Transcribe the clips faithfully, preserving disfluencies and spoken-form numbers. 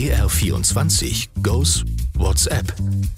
B R vierundzwanzig goes WhatsApp.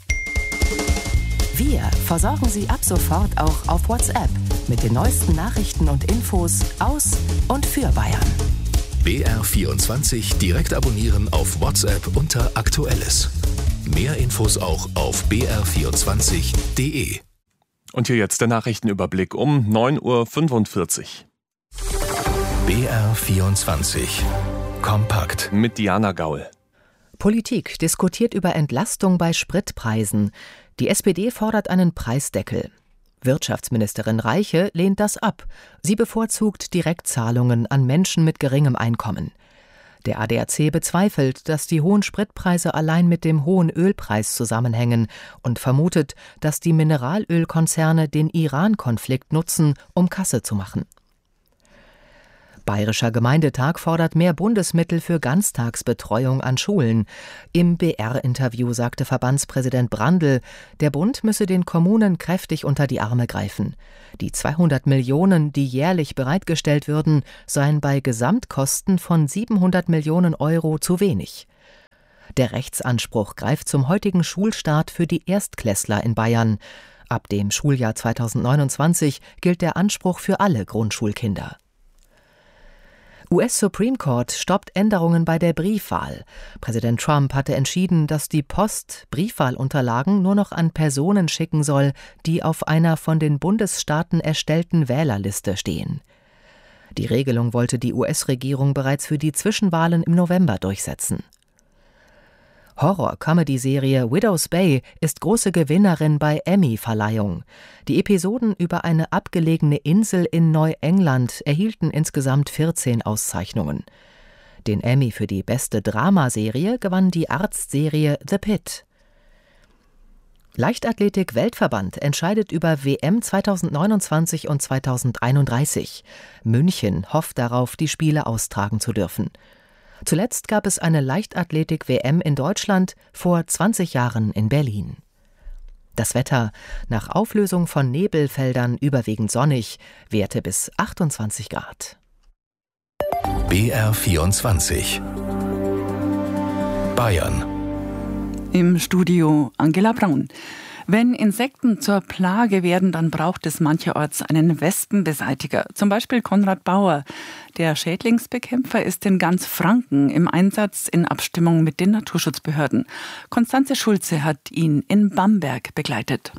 Wir versorgen Sie ab sofort auch auf WhatsApp mit den neuesten Nachrichten und Infos aus und für Bayern. B R vierundzwanzig direkt abonnieren auf WhatsApp unter Aktuelles. Mehr Infos auch auf b r vierundzwanzig punkt d e. Und hier jetzt der Nachrichtenüberblick um neun Uhr fünfundvierzig. B R vierundzwanzig kompakt Mit Diana Gaul. Politik diskutiert über Entlastung bei Spritpreisen. Die S P D fordert einen Preisdeckel. Wirtschaftsministerin Reiche lehnt das ab. Sie bevorzugt Direktzahlungen an Menschen mit geringem Einkommen. Der A D A C bezweifelt, dass die hohen Spritpreise allein mit dem hohen Ölpreis zusammenhängen und vermutet, dass die Mineralölkonzerne den Iran-Konflikt nutzen, um Kasse zu machen. Bayerischer Gemeindetag fordert mehr Bundesmittel für Ganztagsbetreuung an Schulen. Im B R-Interview sagte Verbandspräsident Brandl, der Bund müsse den Kommunen kräftig unter die Arme greifen. Die zweihundert Millionen, die jährlich bereitgestellt würden, seien bei Gesamtkosten von siebenhundert Millionen Euro zu wenig. Der Rechtsanspruch greift zum heutigen Schulstart für die Erstklässler in Bayern. Ab dem Schuljahr zweitausendneunundzwanzig gilt der Anspruch für alle Grundschulkinder. U S-Supreme Court stoppt Änderungen bei der Briefwahl. Präsident Trump hatte entschieden, dass die Post Briefwahlunterlagen nur noch an Personen schicken soll, die auf einer von den Bundesstaaten erstellten Wählerliste stehen. Die Regelung wollte die U S-Regierung bereits für die Zwischenwahlen im November durchsetzen. Horror-Comedy-Serie Widow's Bay ist große Gewinnerin bei Emmy-Verleihung. Die Episoden über eine abgelegene Insel in Neuengland erhielten insgesamt vierzehn Auszeichnungen. Den Emmy für die beste Dramaserie gewann die Arztserie The Pit. Leichtathletik-Weltverband entscheidet über W M zweitausendneunundzwanzig und zweitausendeinunddreißig. München hofft darauf, die Spiele austragen zu dürfen. Zuletzt gab es eine Leichtathletik-W M in Deutschland, vor zwanzig Jahren in Berlin. Das Wetter: nach Auflösung von Nebelfeldern überwiegend sonnig, Werte bis achtundzwanzig Grad. B R vierundzwanzig Bayern. Im Studio Angela Braun. Wenn Insekten zur Plage werden, dann braucht es mancherorts einen Wespenbeseitiger. Zum Beispiel Konrad Bauer. Der Schädlingsbekämpfer ist in ganz Franken im Einsatz in Abstimmung mit den Naturschutzbehörden. Konstanze Schulze hat ihn in Bamberg begleitet.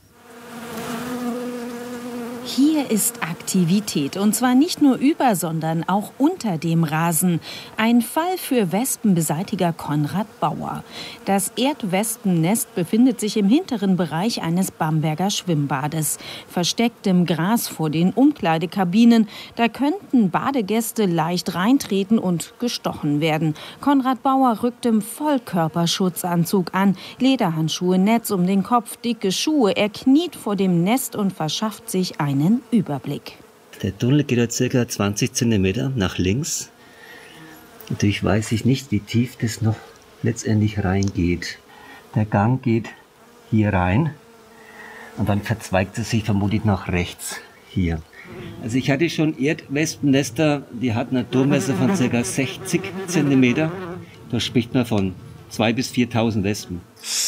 Hier ist Aktivität, und zwar nicht nur über, sondern auch unter dem Rasen. Ein Fall für Wespenbeseitiger Konrad Bauer. Das Erdwespennest befindet sich im hinteren Bereich eines Bamberger Schwimmbades. Versteckt im Gras vor den Umkleidekabinen. Da könnten Badegäste leicht reintreten und gestochen werden. Konrad Bauer rückt im Vollkörperschutzanzug an. Lederhandschuhe, Netz um den Kopf, dicke Schuhe. Er kniet vor dem Nest und verschafft sich einen Überblick. Der Tunnel geht ja ca. zwanzig Zentimeter nach links. Natürlich weiß ich nicht, wie tief das noch letztendlich reingeht. Der Gang geht hier rein und dann verzweigt es sich vermutlich nach rechts hier. Also ich hatte schon Erdwespennester, die hatten ein Durchmesser von ca. sechzig Zentimeter. Da spricht man von zweitausend bis viertausend Wespen.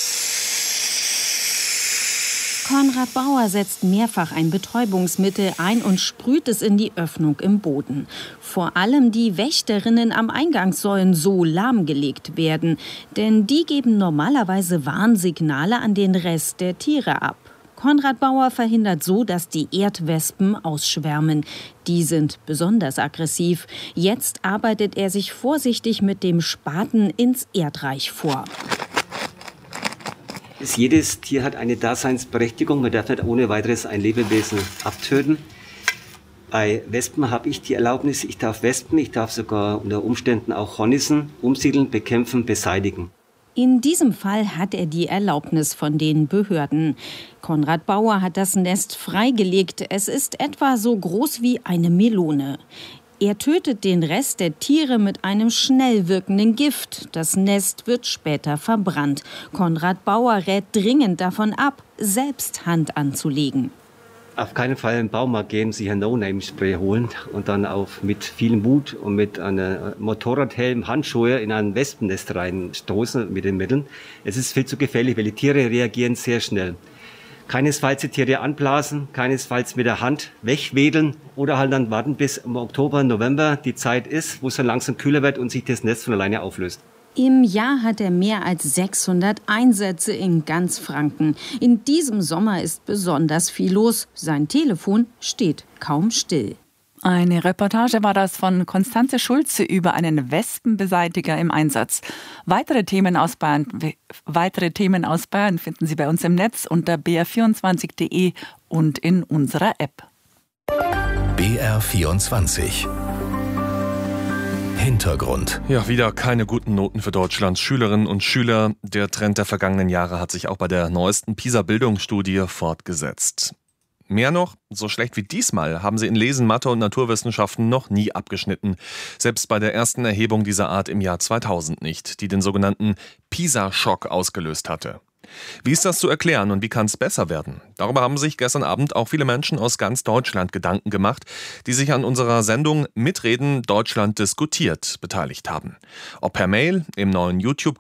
Konrad Bauer setzt mehrfach ein Betäubungsmittel ein und sprüht es in die Öffnung im Boden. Vor allem die Wächterinnen am Eingang sollen so lahmgelegt werden, denn die geben normalerweise Warnsignale an den Rest der Tiere ab. Konrad Bauer verhindert so, dass die Erdwespen ausschwärmen. Die sind besonders aggressiv. Jetzt arbeitet er sich vorsichtig mit dem Spaten ins Erdreich vor. Jedes Tier hat eine Daseinsberechtigung. Man darf nicht ohne weiteres ein Lebewesen abtöten. Bei Wespen habe ich die Erlaubnis, ich darf Wespen, ich darf sogar unter Umständen auch Hornissen umsiedeln, bekämpfen, beseitigen. In diesem Fall hat er die Erlaubnis von den Behörden. Konrad Bauer hat das Nest freigelegt. Es ist etwa so groß wie eine Melone. Er tötet den Rest der Tiere mit einem schnell wirkenden Gift. Das Nest wird später verbrannt. Konrad Bauer rät dringend davon ab, selbst Hand anzulegen. Auf keinen Fall im Baumarkt gehen, sich ein No-Name-Spray holen und dann auch mit viel Mut und mit einem Motorradhelm, Handschuhe in ein Wespennest reinstoßen mit den Mitteln. Es ist viel zu gefährlich, weil die Tiere reagieren sehr schnell. Keinesfalls die Tiere anblasen, keinesfalls mit der Hand wegwedeln oder halt dann warten, bis im Oktober, November die Zeit ist, wo es dann langsam kühler wird und sich das Nest von alleine auflöst. Im Jahr hat er mehr als sechshundert Einsätze in ganz Franken. In diesem Sommer ist besonders viel los. Sein Telefon steht kaum still. Eine Reportage war das von Konstanze Schulze über einen Wespenbeseitiger im Einsatz. Weitere Themen aus Bayern, weitere Themen aus Bayern finden Sie bei uns im Netz unter b r vierundzwanzig punkt d e und in unserer App. B R vierundzwanzig Hintergrund. Ja, wieder keine guten Noten für Deutschlands Schülerinnen und Schüler. Der Trend der vergangenen Jahre hat sich auch bei der neuesten PISA-Bildungsstudie fortgesetzt. Mehr noch, so schlecht wie diesmal haben sie in Lesen, Mathe und Naturwissenschaften noch nie abgeschnitten. Selbst bei der ersten Erhebung dieser Art im Jahr zweitausend nicht, die den sogenannten PISA-Schock ausgelöst hatte. Wie ist das zu erklären und wie kann es besser werden? Darüber haben sich gestern Abend auch viele Menschen aus ganz Deutschland Gedanken gemacht, die sich an unserer Sendung Mitreden Deutschland diskutiert beteiligt haben. Ob per Mail, im neuen YouTube-Kanal